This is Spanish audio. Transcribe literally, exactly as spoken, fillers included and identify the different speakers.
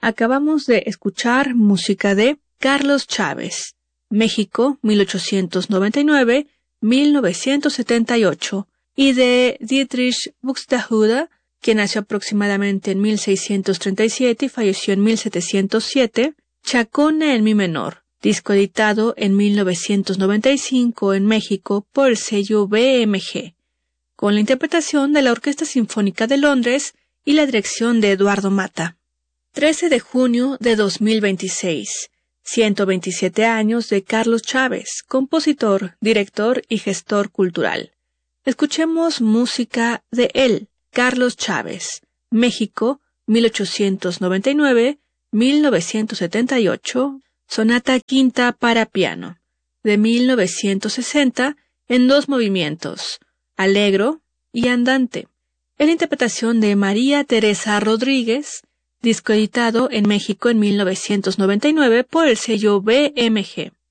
Speaker 1: Acabamos de escuchar música de Carlos Chávez, México, mil ochocientos noventa y nueve a mil novecientos setenta y ocho, y de Dietrich Buxtehude, quien nació aproximadamente en mil seiscientos treinta y siete y falleció en mil setecientos siete, Chacona en mi menor, disco editado en mil novecientos noventa y cinco en México por el sello B M G, con la interpretación de la Orquesta Sinfónica de Londres y la dirección de Eduardo Mata. trece de junio de dos mil veintiséis, ciento veintisiete años de Carlos Chávez, compositor, director y gestor cultural. Escuchemos música de él, Carlos Chávez, México, mil ochocientos noventa y nueve a mil novecientos setenta y ocho, Sonata Quinta para piano, de mil novecientos sesenta, en dos movimientos, Allegro y Andante, en interpretación de María Teresa Rodríguez, disco editado en México en mil novecientos noventa y nueve por el sello B M G.